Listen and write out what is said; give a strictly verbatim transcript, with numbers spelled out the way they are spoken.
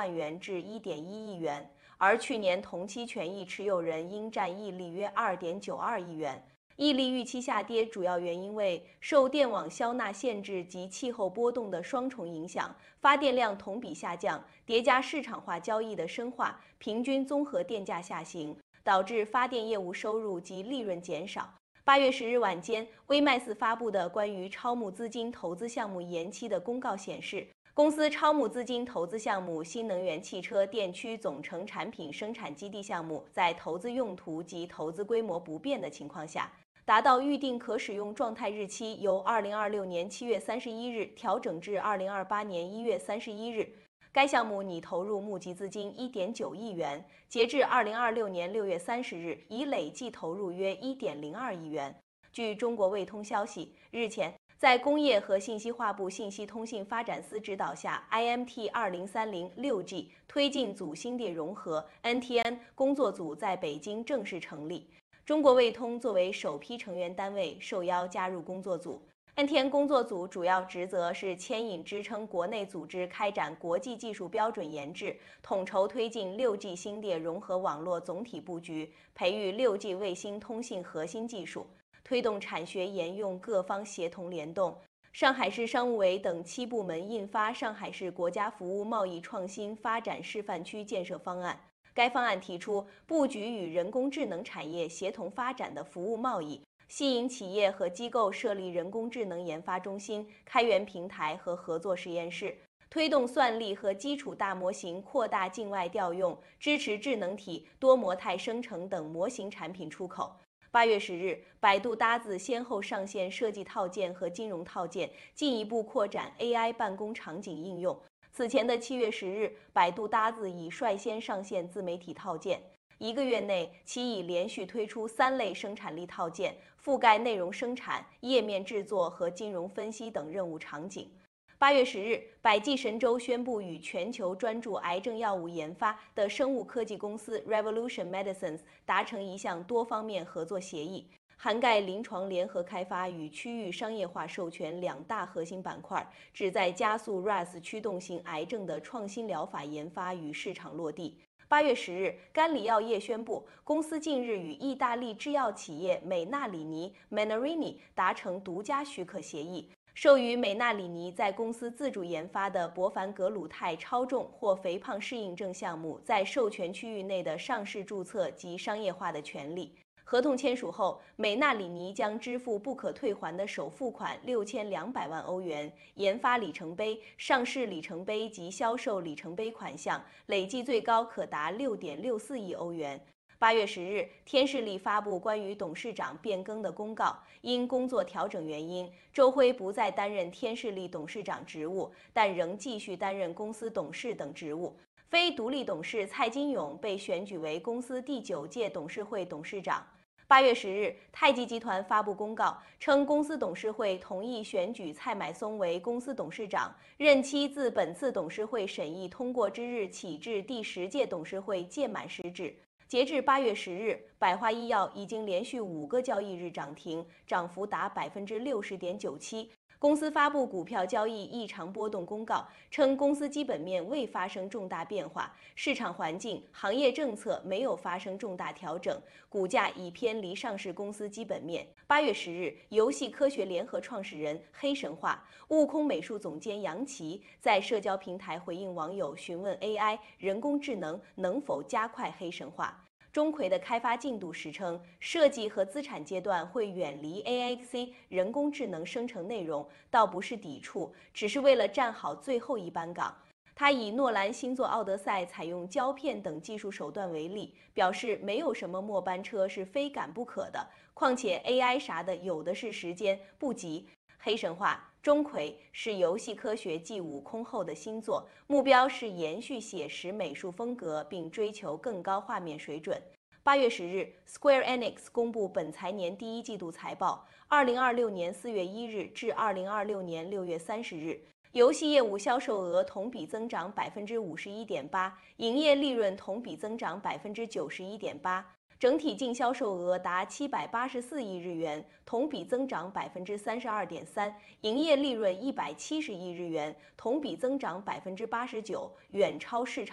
万元至 一点一亿元，而去年同期权益持有人应占溢利约 二点九二亿元。溢利预期下跌，主要原因为受电网消纳限制及气候波动的双重影响，发电量同比下降，叠加市场化交易的深化，平均综合电价下行，导致发电业务收入及利润减少。八月十日晚间，微麦斯发布的关于超募资金投资项目延期的公告显示，公司超募资金投资项目新能源汽车电驱总成产品生产基地项目，在投资用途及投资规模不变的情况下，达到预定可使用状态日期由二零二六年七月三十一日调整至二零二八年一月三十一日。该项目拟投入募集资金 一点九亿元，截至二零二六年六月三十日，已累计投入约 一点零二亿元。据中国卫通消息，日前，在工业和信息化部信息通信发展司指导下 ，I M T 二零三零 六 G 推进组芯片融合 N T N 工作组在北京正式成立。中国卫通作为首批成员单位，受邀加入工作组。N T N 工作组主要职责是牵引支撑国内组织开展国际技术标准研制，统筹推进 六 G 星链融合网络总体布局，培育 六 G 卫星通信核心技术，推动产学研用各方协同联动。上海市商务委等七部门印发《上海市国家服务贸易创新发展示范区建设方案》。该方案提出布局与人工智能产业协同发展的服务贸易，吸引企业和机构设立人工智能研发中心、开源平台和合作实验室，推动算力和基础大模型扩大境外调用，支持智能体、多模态生成等模型产品出口。八月十日，百度搭子先后上线设计套件和金融套件，进一步扩展 A I 办公场景应用。此前的七月十日，百度搭子已率先上线自媒体套件。一个月内，其已连续推出三类生产力套件，覆盖内容生产、页面制作和金融分析等任务场景。八月十日，百济神州宣布与全球专注癌症药物研发的生物科技公司 Revolution Medicines 达成一项多方面合作协议，涵盖临床联合开发与区域商业化授权两大核心板块，旨在加速 R A S 驱动性癌症的创新疗法研发与市场落地。八月十日，甘李药业宣布，公司近日与意大利制药企业美纳里尼 Menarini 达成独家许可协议，授予美纳里尼在公司自主研发的博凡格鲁肽超重或肥胖适应症项目在授权区域内的上市注册及商业化的权利。合同签署后，美纳里尼将支付不可退还的首付款六千两百万欧元，研发里程碑、上市里程碑及销售里程碑款项累计最高可达六点六四亿欧元。八月十日，天士力发布关于董事长变更的公告，因工作调整原因，周辉不再担任天士力董事长职务，但仍继续担任公司董事等职务。非独立董事蔡金勇被选举为公司第九届董事会董事长。八月十日，太极集团发布公告称，公司董事会同意选举蔡买松为公司董事长，任期自本次董事会审议通过之日起至第十届董事会届满时止。截至八月十日，百花医药已经连续五个交易日涨停，涨幅达百分之六十点九七。公司发布股票交易异常波动公告，称公司基本面未发生重大变化，市场环境、行业政策没有发生重大调整，股价已偏离上市公司基本面。八月十日，游戏科学联合创始人黑神话、悟空美术总监杨奇在社交平台回应网友询问 A I 人工智能能否加快黑神话。钟馗的开发进度时称，设计和资产阶段会远离 A I C 人工智能生成内容，倒不是抵触，只是为了站好最后一班岗。他以诺兰新作《奥德赛》采用胶片等技术手段为例，表示没有什么末班车是非赶不可的，况且 A I 啥的有的是时间，不急。黑神话钟馗是游戏科学继悟空后的新作，目标是延续写实美术风格，并追求更高画面水准。八月十日 ，Square Enix 公布本财年第一季度财报，二零二六年四月一日至二零二六年六月三十日，游戏业务销售额同比增长百分之五十一点八，营业利润同比增长百分之九十一点八。整体净销售额达七百八十四亿日元，同比增长百分之三十二点三，营业利润一百七十亿日元，同比增长百分之八十九，远超市场。